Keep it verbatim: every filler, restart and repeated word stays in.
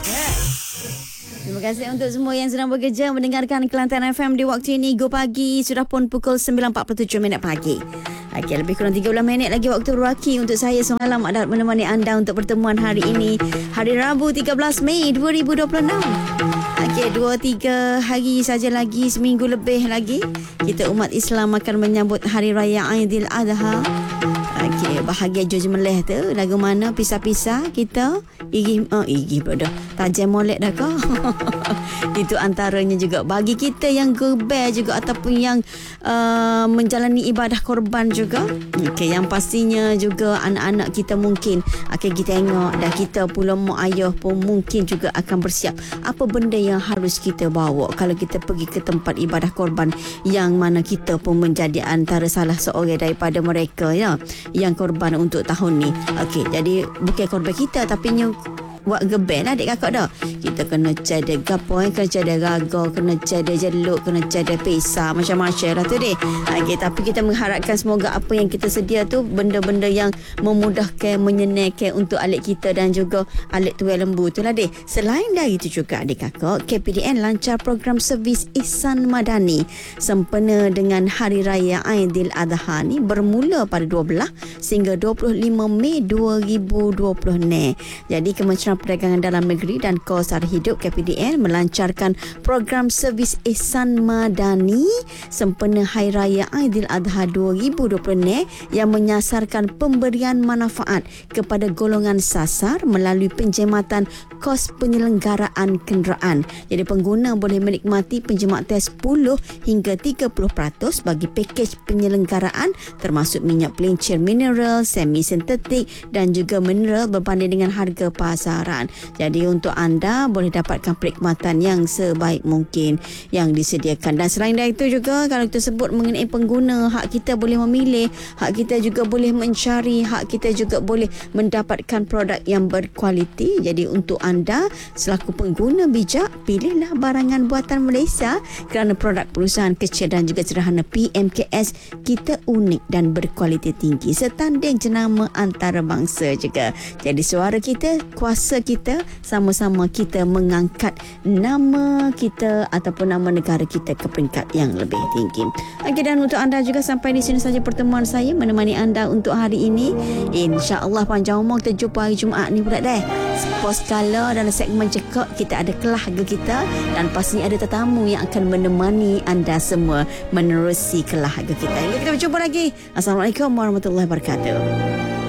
Terima kasih untuk semua yang sedang bekerja mendengarkan Kelantan F M di waktu ini. Go Pagi sudah pun pukul sembilan empat puluh tujuh minit pagi. Okey, lebih kurang tiga belas minit lagi waktu berwaki untuk saya semalam ada menemani anda untuk pertemuan hari ini. Hari Rabu tiga belas Mei dua ribu dua puluh enam. Okey, dua tiga hari saja lagi, seminggu lebih lagi kita umat Islam akan menyambut Hari Raya Aidil Adha. Okey, bahagia George Meleh tu lagu mana pisah-pisah kita igi oh igi bodoh tajam molek dah kau. Itu antaranya juga bagi kita yang geber juga ataupun yang uh, menjalani ibadah korban juga. Okey, yang pastinya juga anak-anak kita mungkin akan kita tengok dan kita pula mak ayah pun mungkin juga akan bersiap apa benda yang harus kita bawa kalau kita pergi ke tempat ibadah korban yang mana kita pun menjadi antara salah seorang daripada mereka ya yang korban untuk tahun ni. Okey, jadi bukan korban kita tapi yang buat gebel lah adik kakak dah. Kita kena cedek gapo, kena cedek raga, kena cedek jeluk, kena cedek pisah, macam-macam lah tu deh. Okay, tapi kita mengharapkan semoga apa yang kita sedia tu benda-benda yang memudahkan, menyenangkan untuk adik kita dan juga adik tuai lembu tu lah deh. Selain dari itu juga adik kakak, K P D N lancar program servis Ihsan Madani sempena dengan Hari Raya Aidil Adha ni bermula pada dua belas sehingga dua puluh lima Mei dua ribu dua puluh ni. Jadi Kementerian Perdagangan Dalam Negeri dan Kos Sara Hidup K P D N melancarkan program servis Ihsan Madani sempena Hari Raya Aidil Adha dua ribu dua puluh ni yang menyasarkan pemberian manfaat kepada golongan sasar melalui penjimatan kos penyelenggaraan kenderaan. Jadi pengguna boleh menikmati penjimatan sepuluh hingga tiga puluh peratus bagi pakej penyelenggaraan termasuk minyak pelincir mineral, semi sintetik dan juga mineral berbanding dengan harga pasar. Jadi untuk anda boleh dapatkan perkhidmatan yang sebaik mungkin yang disediakan. Dan selain dari itu juga kalau kita sebut mengenai pengguna, hak kita boleh memilih, hak kita juga boleh mencari, hak kita juga boleh mendapatkan produk yang berkualiti. Jadi untuk anda selaku pengguna bijak, pilihlah barangan buatan Malaysia kerana produk perusahaan kecil dan juga sederhana P M K S kita unik dan berkualiti tinggi, setanding jenama antarabangsa juga. Jadi suara kita, kuasa kita, sama-sama kita mengangkat nama kita ataupun nama negara kita ke peringkat yang lebih tinggi. Okey, dan untuk anda juga sampai di sini saja pertemuan saya menemani anda untuk hari ini. InsyaAllah panjang umur kita jumpa hari Jumaat ni pula dah. Pos kala dalam segmen cekak kita ada keluarga kita dan pastinya ada tetamu yang akan menemani anda semua menerusi keluarga kita. Hingga kita berjumpa lagi. Assalamualaikum warahmatullahi wabarakatuh.